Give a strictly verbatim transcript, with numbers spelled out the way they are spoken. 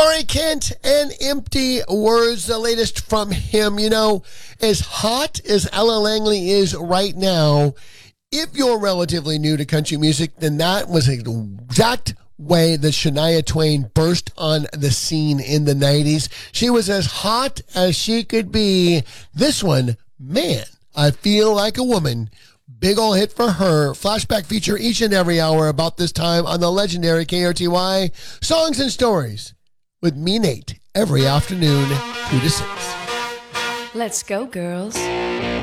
Corey Kent and Empty Words, the latest from him. You know, as hot as Ella Langley is right now, if you're relatively new to country music, then that was the exact way that Shania Twain burst on the scene in the nineties. She was as hot as she could be. This one, man, I Feel Like a Woman. Big ol' hit for her. Flashback feature each and every hour about this time on the legendary K R T Y. Songs and Stories with me, Nate, every afternoon, two to six. Let's go, girls.